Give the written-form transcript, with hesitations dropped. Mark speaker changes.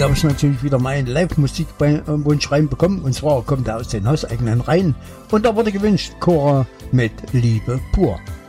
Speaker 1: hier habe ich natürlich wieder meinen Live-Musik-Wunsch reinbekommen. Und zwar kommt er aus den hauseigenen Reihen. Und da wurde gewünscht Cora mit Liebe pur.